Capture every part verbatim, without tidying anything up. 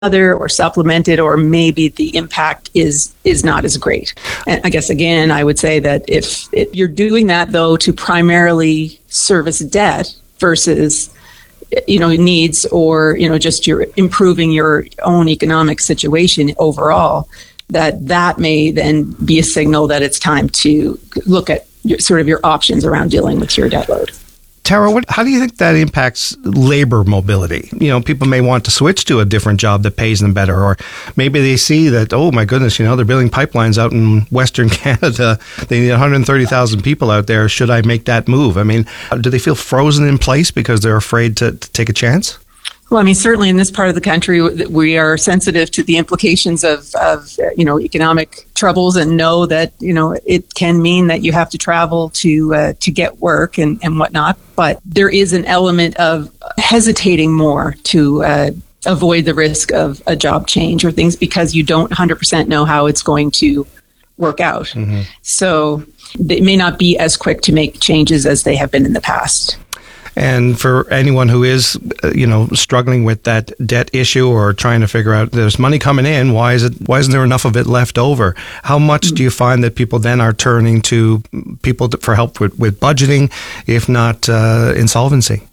other or supplemented, or maybe the impact is is not as great. And I guess, again, I would say that if, if you're doing that, though, to primarily service debt versus, you know, needs, or, you know, just you're improving your own economic situation overall, that that may then be a signal that it's time to look at your, sort of your options around dealing with your debt load. Tara, what, how do you think that impacts labor mobility? You know, people may want to switch to a different job that pays them better, or maybe they see that, oh my goodness, you know, they're building pipelines out in Western Canada. They need one hundred thirty thousand people out there. Should I make that move? I mean, do they feel frozen in place because they're afraid to, to take a chance? Well, I mean, certainly in this part of the country, we are sensitive to the implications of, of, you know, economic troubles, and know that, you know, it can mean that you have to travel to uh, to get work and, and whatnot. But there is an element of hesitating more to uh, avoid the risk of a job change or things, because you don't one hundred percent know how it's going to work out. Mm-hmm. So they may not be as quick to make changes as they have been in the past. And for anyone who is, you know, struggling with that debt issue, or trying to figure out, there's money coming in, why is it? Why isn't there enough of it left over? How much mm-hmm. do you find that people then are turning to people for help with, with budgeting, if not uh, insolvency?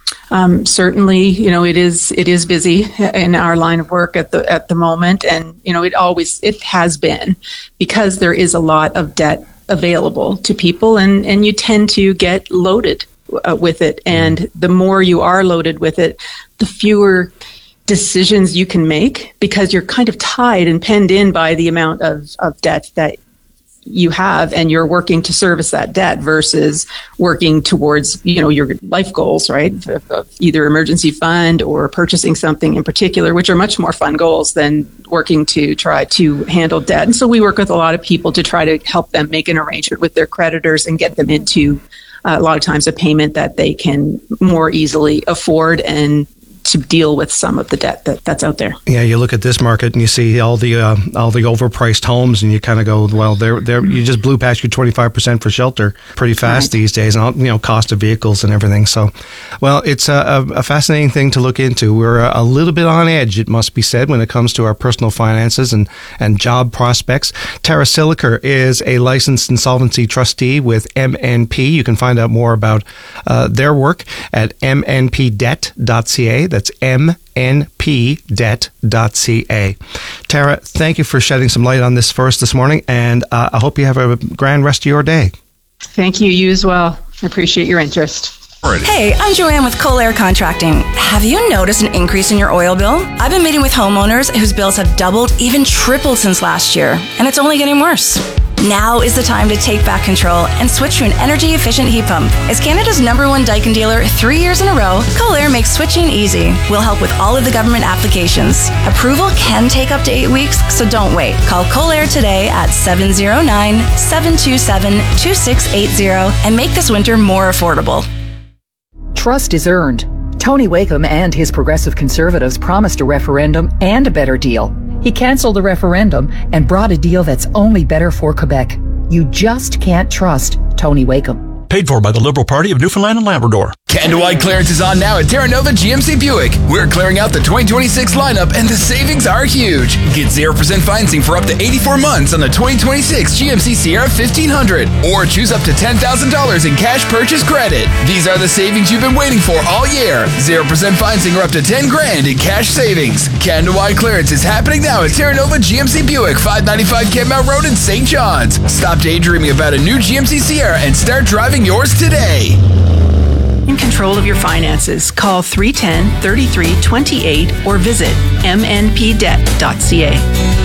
Um, certainly, you know, it is it is busy in our line of work at the at the moment, and you know, it always it has been, because there is a lot of debt available to people, and and you tend to get loaded Uh, with it. And the more you are loaded with it, the fewer decisions you can make, because you're kind of tied and penned in by the amount of, of debt that you have, and you're working to service that debt versus working towards, you know, your life goals, right? Either emergency fund or purchasing something in particular, which are much more fun goals than working to try to handle debt. And so we work with a lot of people to try to help them make an arrangement with their creditors and get them into Uh, a lot of times a payment that they can more easily afford, and to deal with some of the debt that, that's out there. Yeah, you look at this market and you see all the uh, all the overpriced homes, and you kind of go, well, they're they're you just blew past your twenty-five percent for shelter pretty fast right. these days, and all, you know, cost of vehicles and everything. So, well, it's a, a fascinating thing to look into. We're a, a little bit on edge, it must be said, when it comes to our personal finances and and job prospects. Tara Siliker is a licensed insolvency trustee with M N P. You can find out more about uh, their work at m n p debt dot c a. That's m n p debt dot c a. Tara, thank you for shedding some light on this for us this morning, and uh, I hope you have a grand rest of your day. Thank you. You as well. I appreciate your interest. Hey, I'm Joanne with Colair Contracting. Have you noticed an increase in your oil bill? I've been meeting with homeowners whose bills have doubled, even tripled since last year, and it's only getting worse. Now is the time to take back control and switch to an energy-efficient heat pump. As Canada's number one Daikin dealer three years in a row, Colair makes switching easy. We'll help with all of the government applications. Approval can take up to eight weeks, so don't wait. Call Colair today at seven zero nine, seven two seven, two six eight zero and make this winter more affordable. Trust is earned. Tony Wakeham and his Progressive Conservatives promised a referendum and a better deal. He cancelled the referendum and brought a deal that's only better for Quebec. You just can't trust Tony Wakeham. Paid for by the Liberal Party of Newfoundland and Labrador. Canada-wide clearance is on now at Terra Nova G M C Buick. We're clearing out the twenty twenty-six lineup, and the savings are huge. Get zero percent financing for up to eighty-four months on the twenty twenty-six G M C Sierra fifteen hundred, or choose up to ten thousand dollars in cash purchase credit. These are the savings you've been waiting for all year. zero percent financing or up to ten grand in cash savings. Canada-wide clearance is happening now at Terra Nova G M C Buick, five ninety-five Kenmount Road in Saint John's. Stop daydreaming about a new G M C Sierra and start driving yours today. In control of your finances, call three one zero, three three two eight or visit m n p debt dot c a.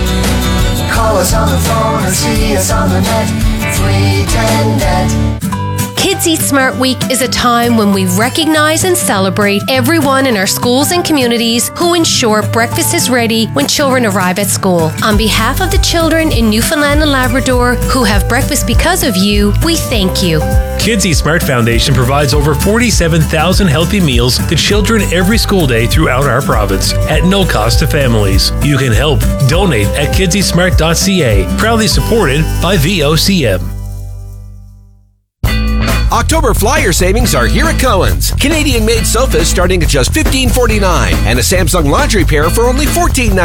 Call us on the phone or see us on the net. three ten net. Kids Eat Smart Week is a time when we recognize and celebrate everyone in our schools and communities who ensure breakfast is ready when children arrive at school. On behalf of the children in Newfoundland and Labrador who have breakfast because of you, we thank you. Kids Eat Smart Foundation provides over forty-seven thousand healthy meals to children every school day throughout our province at no cost to families. You can help. Donate at kids eat smart dot c a. Proudly supported by V O C M. October flyer savings are here at Cohen's. Canadian-made sofas starting at just fifteen forty-nine and a Samsung laundry pair for only fourteen